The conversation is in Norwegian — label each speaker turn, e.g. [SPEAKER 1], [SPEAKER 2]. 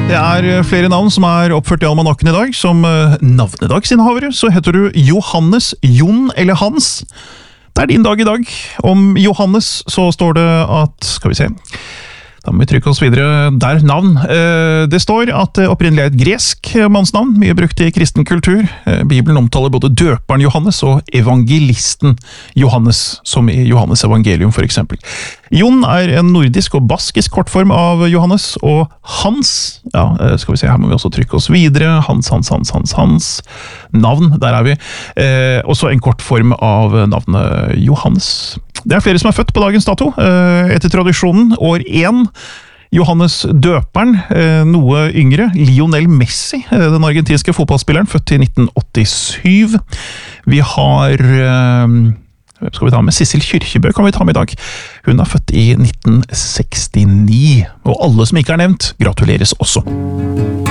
[SPEAKER 1] Det flere navn som oppført I almanakken I dag. Som navnedagsinnehavere så heter du Johannes, Jon eller Hans. Det din dag I dag. Om Johannes så står det at, skal vi se, da må vi trykke oss videre der, navn. Det står at det opprinnelig et gresk mannsnavn, mye brukt I kristen kultur. Bibelen omtaler både døperen Johannes og evangelisten Johannes, som I Johannes evangelium for eksempel. Jon en nordisk og baskisk kortform av Johannes, og Hans, ja, skal vi se, her må vi også trykke oss videre, Hans, navn, der vi. Også en kortform av navnet Johannes. Det flere som født på dagens dato, etter tradisjonen, år 1, Johannes døperen, noe yngre, Lionel Messi, den argentinske fotballspilleren, født I 1987. Vi har, hvem skal vi ta med? Sissel Kyrkjebø kan vi ta med I dag. Hun født I 1969, og alle som ikke nevnt, gratuleres også.